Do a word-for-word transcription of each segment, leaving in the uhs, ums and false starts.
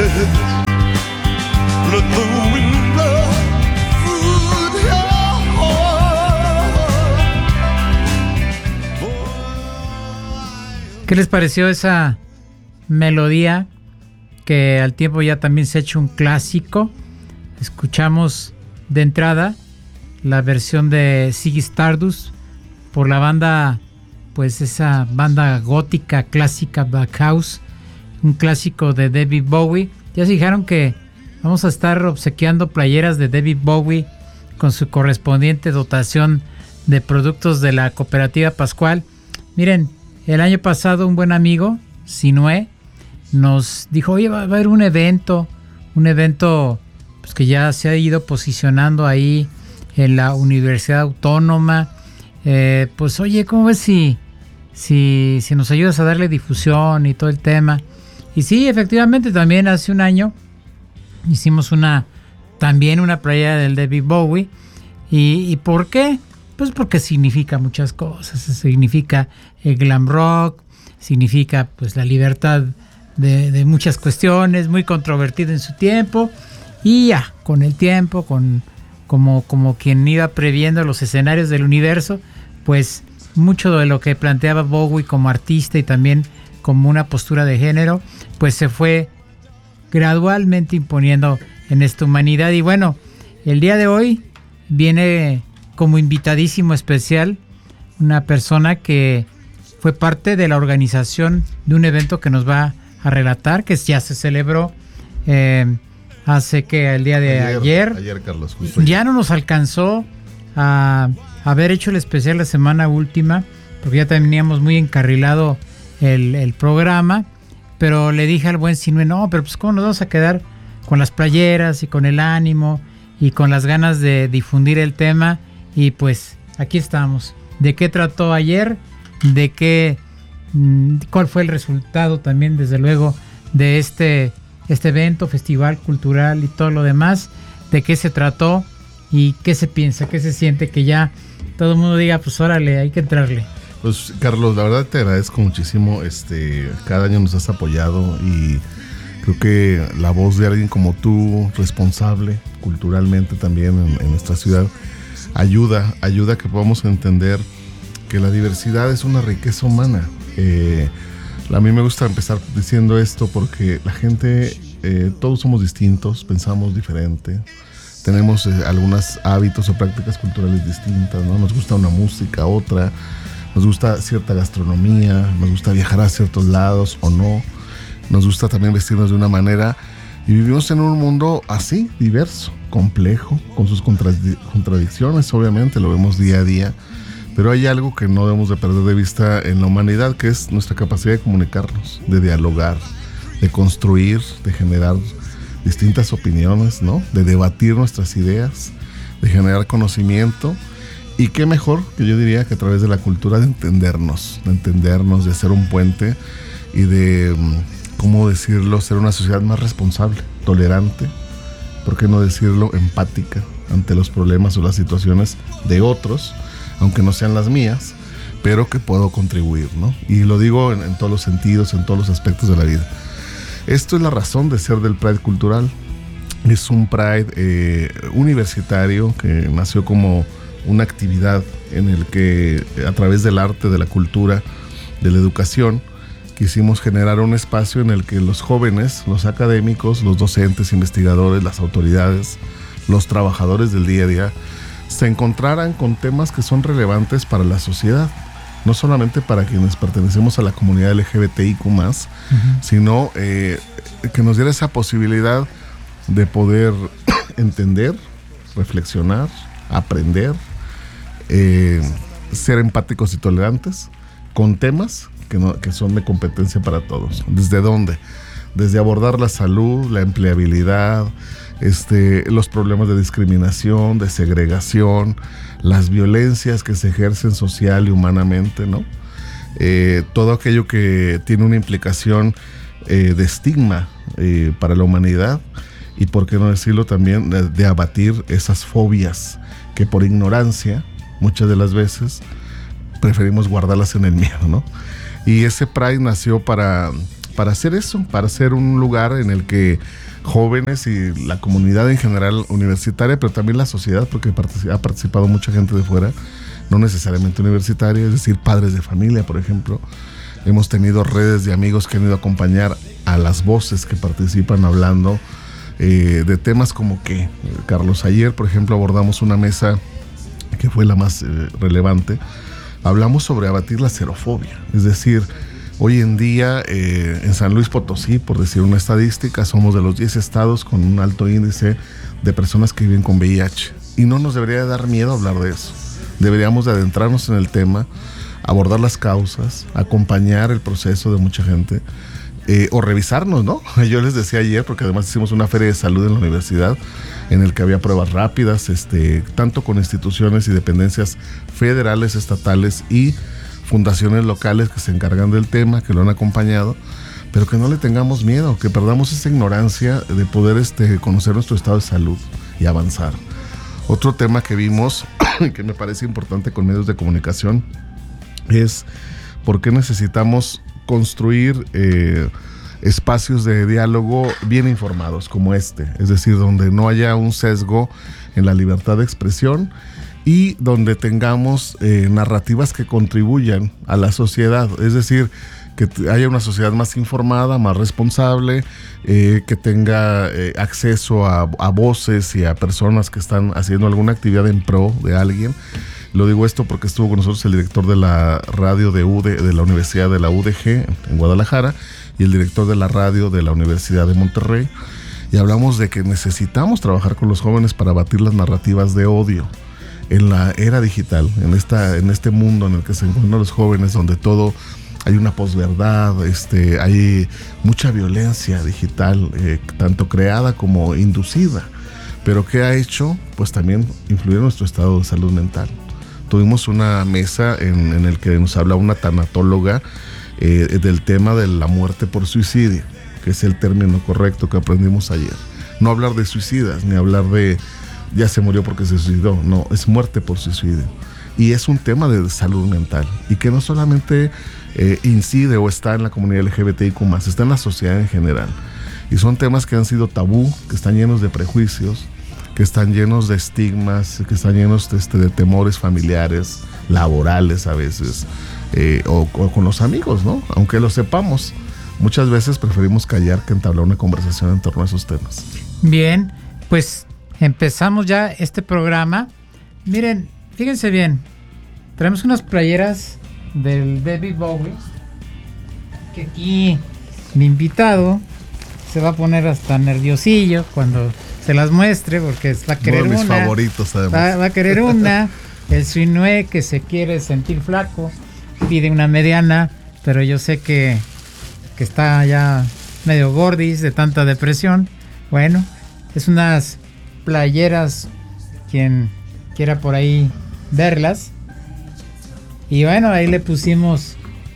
edge. Let the wind blow through your heart. ¿Qué les pareció esa melodía que al tiempo ya también se ha hecho un clásico? Escuchamos de entrada la versión de Ziggy Stardust por la banda, pues esa banda gótica clásica Black House, un clásico de David Bowie. Ya se dijeron que vamos a estar obsequiando playeras de David Bowie con su correspondiente dotación de productos de la Cooperativa Pascual. Miren, el año pasado un buen amigo, Sinue, nos dijo, oye, va a haber un evento, un evento pues, que ya se ha ido posicionando ahí en la Universidad Autónoma. Eh, pues oye, ¿cómo ves si, si, si nos ayudas a darle difusión y todo el tema? Y sí, efectivamente, también hace un año hicimos una, también una playera del David Bowie. ¿Y, y por qué? Pues porque significa muchas cosas. Significa el glam rock, significa pues la libertad de, de muchas cuestiones, muy controvertido en su tiempo. Y ya, con el tiempo, con como, como quien iba previendo los escenarios del universo, pues mucho de lo que planteaba Bowie como artista y también como una postura de género, pues se fue gradualmente imponiendo en esta humanidad. Y bueno, el día de hoy viene como invitadísimo especial una persona que fue parte de la organización de un evento que nos va a relatar, que ya se celebró eh, hace que el día de ayer. Ayer, ayer Carlos, justo ya no nos alcanzó a haber hecho el especial la semana última, porque ya teníamos muy encarrilado el, el programa, pero le dije al buen Sinue, no, pero pues cómo nos vamos a quedar con las playeras y con el ánimo y con las ganas de difundir el tema. Y pues aquí estamos. ¿De qué trató ayer? ¿De qué? ¿Cuál fue el resultado también, desde luego, de este, este evento, festival cultural y todo lo demás? ¿De qué se trató? ¿Y qué se piensa? ¿Qué se siente? Que ya todo el mundo diga, pues órale, hay que entrarle. Pues Carlos, la verdad te agradezco muchísimo. Este, cada año nos has apoyado y creo que la voz de alguien como tú, responsable culturalmente también en, en nuestra ciudad, ayuda, ayuda a que podamos entender que la diversidad es una riqueza humana. Eh, a mí me gusta empezar diciendo esto porque la gente, eh, todos somos distintos, pensamos diferente, tenemos eh, algunos hábitos o prácticas culturales distintas, ¿no? Nos gusta una música, otra, nos gusta cierta gastronomía, nos gusta viajar a ciertos lados o no, nos gusta también vestirnos de una manera y vivimos en un mundo así, diverso, complejo, con sus contrad- contradicciones, obviamente, lo vemos día a día. Pero hay algo que no debemos de perder de vista en la humanidad, que es nuestra capacidad de comunicarnos, de dialogar, de construir, de generar distintas opiniones, ¿no? De debatir nuestras ideas, de generar conocimiento. Y qué mejor, que yo diría, que a través de la cultura de entendernos, de entendernos, de hacer un puente y de, ¿cómo decirlo?, ser una sociedad más responsable, tolerante, ¿por qué no decirlo?, empática ante los problemas o las situaciones de otros, aunque no sean las mías, pero que puedo contribuir, ¿no? Y lo digo en, en todos los sentidos, en todos los aspectos de la vida. Esto es la razón de ser del Pride Cultural. Es un Pride eh, universitario que nació como una actividad en el que, a través del arte, de la cultura, de la educación, quisimos generar un espacio en el que los jóvenes, los académicos, los docentes, investigadores, las autoridades, los trabajadores del día a día, se encontraran con temas que son relevantes para la sociedad, no solamente para quienes pertenecemos a la comunidad L G B T I Q más, uh-huh. sino eh, que nos diera esa posibilidad de poder entender, reflexionar, aprender, eh, ser empáticos y tolerantes con temas que, no, que son de competencia para todos. ¿Desde dónde? Desde abordar la salud, la empleabilidad, Este, los problemas de discriminación, de segregación, las violencias que se ejercen social y humanamente, ¿no? Eh, todo aquello que tiene una implicación eh, de estigma eh, para la humanidad y, por qué no decirlo también, de, de abatir esas fobias que por ignorancia muchas de las veces preferimos guardarlas en el miedo, ¿no? Y ese Pride nació para para hacer eso, para hacer un lugar en el que jóvenes y la comunidad en general universitaria, pero también la sociedad, porque particip- ha participado mucha gente de fuera, no necesariamente universitaria, es decir, padres de familia, por ejemplo. Hemos tenido redes de amigos que han ido a acompañar a las voces que participan hablando eh, de temas como que, Carlos, ayer, por ejemplo, abordamos una mesa que fue la más eh, relevante. Hablamos sobre abatir la xerofobia, es decir, hoy en día eh, en San Luis Potosí, por decir una estadística, somos de los diez estados con un alto índice de personas que viven con V I H, y no nos debería dar miedo hablar de eso. Deberíamos de adentrarnos en el tema, abordar las causas, acompañar el proceso de mucha gente, eh, o revisarnos, ¿no? Yo les decía ayer, porque además hicimos una feria de salud en la universidad, en el que había pruebas rápidas, este, tanto con instituciones y dependencias federales, estatales y fundaciones locales que se encargan del tema, que lo han acompañado, pero que no le tengamos miedo, que perdamos esa ignorancia de poder este, conocer nuestro estado de salud y avanzar. Otro tema que vimos, que me parece importante con medios de comunicación, es por qué necesitamos construir eh, espacios de diálogo bien informados como este, es decir, donde no haya un sesgo en la libertad de expresión y donde tengamos eh, narrativas que contribuyan a la sociedad, es decir, que t- haya una sociedad más informada, más responsable, eh, que tenga eh, acceso a, a voces y a personas que están haciendo alguna actividad en pro de alguien. Lo digo esto porque estuvo con nosotros el director de la radio de, U D, de la Universidad de la U D G en Guadalajara y el director de la radio de la Universidad de Monterrey, y hablamos de que necesitamos trabajar con los jóvenes para abatir las narrativas de odio en la era digital, en esta, en este mundo en el que se encuentran los jóvenes, donde todo hay una posverdad, este, hay mucha violencia digital, eh, tanto creada como inducida. Pero ¿qué ha hecho? Pues también influir en nuestro estado de salud mental. Tuvimos una mesa en, en el que nos habla una tanatóloga eh, del tema de la muerte por suicidio, que es el término correcto que aprendimos ayer. No hablar de suicidas, ni hablar de ya se murió porque se suicidó, no, es muerte por suicidio. Y es un tema de salud mental, y que no solamente eh, incide o está en la comunidad L G B T I Q más, está en la sociedad en general. Y son temas que han sido tabú, que están llenos de prejuicios, que están llenos de estigmas, que están llenos de, este, de temores familiares, laborales a veces, eh, o, o con los amigos, ¿no? Aunque lo sepamos, muchas veces preferimos callar que entablar una conversación en torno a esos temas. Bien, pues empezamos ya este programa. Miren, fíjense bien, traemos unas playeras del David Bowie, que aquí mi invitado se va a poner hasta nerviosillo cuando se las muestre, porque va a querer Uno de mis una. favoritos, además. Va, va a querer una. El Suinue, que se quiere sentir flaco, pide una mediana, pero yo sé que, que está ya medio gordis de tanta depresión. Bueno, es unas playeras, quien quiera por ahí verlas. Y bueno, ahí le pusimos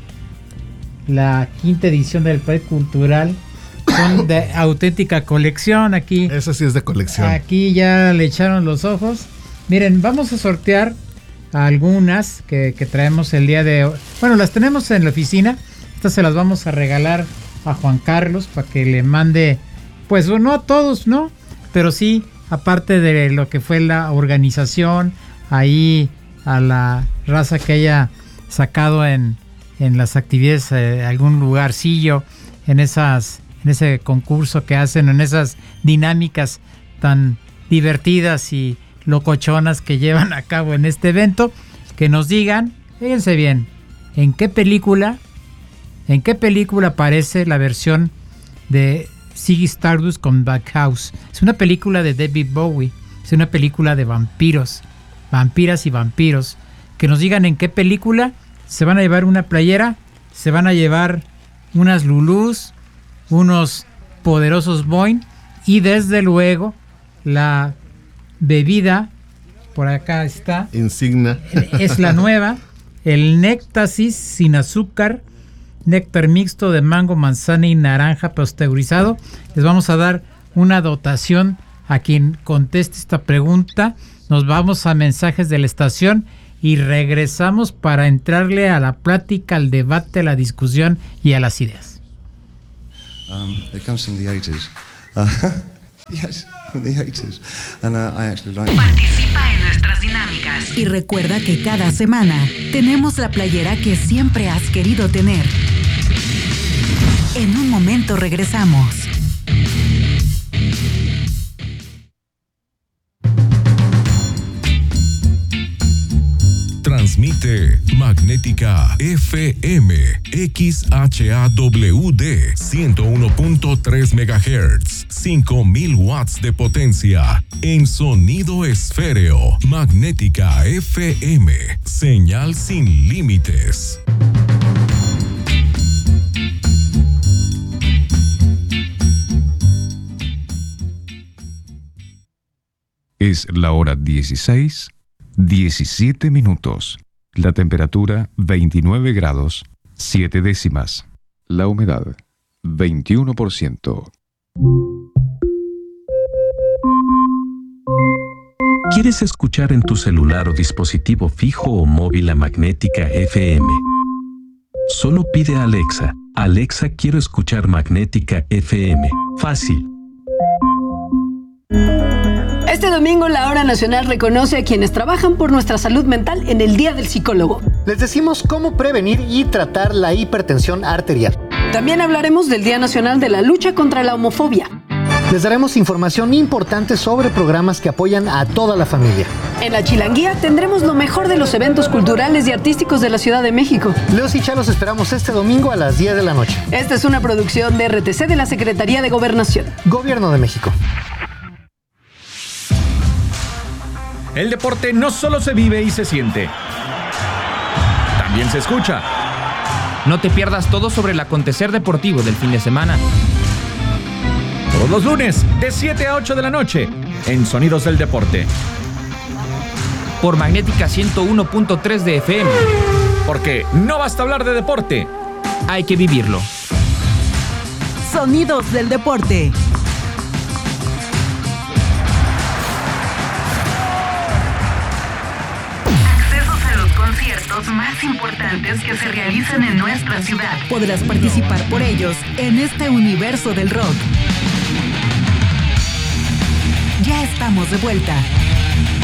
la quinta edición del País Cultural. Son de auténtica colección aquí. Esa sí es de colección. Aquí ya le echaron los ojos. Miren, vamos a sortear algunas que, que traemos el día de hoy. Bueno, las tenemos en la oficina. Estas se las vamos a regalar a Juan Carlos para que le mande, pues no a todos, ¿no? Pero sí, aparte de lo que fue la organización, ahí a la raza que haya sacado en, en las actividades, eh, algún lugarcillo, en esas... en ese concurso que hacen, en esas dinámicas tan divertidas y locochonas que llevan a cabo en este evento, que nos digan, fíjense bien, en qué película, en qué película aparece la versión de Ziggy Stardust con Backhouse. Es una película de David Bowie, es una película de vampiros, vampiras y vampiros. Que nos digan en qué película. Se van a llevar una playera, se van a llevar unas lulús, unos poderosos Boing, y desde luego la bebida, por acá está, insignia, es la nueva, el Néctasis sin azúcar, néctar mixto de mango, manzana y naranja pasteurizado. Les vamos a dar una dotación a quien conteste esta pregunta. Nos vamos a mensajes de la estación y regresamos para entrarle a la plática, al debate, a la discusión y a las ideas. Um, it comes from the eighties. Uh, yes, from the eighties. And uh, I actually like... Participa en nuestras dinámicas. Y recuerda que cada semana tenemos la playera que siempre has querido tener. En un momento regresamos. Transmite Magnética F M X H A W D ciento uno punto tres megahertz, cinco mil watts de potencia en sonido esféreo. Magnética F M, señal sin límites. Es la hora dieciséis, diecisiete minutos. La temperatura veintinueve grados, siete décimas. La humedad veintiuno por ciento. ¿Quieres escuchar en tu celular o dispositivo fijo o móvil a Magnética F M? Solo pide a Alexa: Alexa, quiero escuchar Magnética F M. Fácil. Este domingo la Hora Nacional reconoce a quienes trabajan por nuestra salud mental en el Día del Psicólogo. Les decimos cómo prevenir y tratar la hipertensión arterial. También hablaremos del Día Nacional de la Lucha contra la Homofobia. Les daremos información importante sobre programas que apoyan a toda la familia. En la Chilanguía tendremos lo mejor de los eventos culturales y artísticos de la Ciudad de México. Leos y Cha los esperamos este domingo a las diez de la noche. Esta es una producción de R T C de la Secretaría de Gobernación. Gobierno de México. El deporte no solo se vive y se siente, también se escucha. No te pierdas todo sobre el acontecer deportivo del fin de semana. Todos los lunes, de siete a ocho de la noche, en Sonidos del Deporte. Por Magnética ciento uno punto tres de F M. Porque no basta hablar de deporte, hay que vivirlo. Sonidos del Deporte. Conciertos más importantes que se realizan en nuestra ciudad. Podrás participar por ellos en este universo del rock. Ya estamos de vuelta.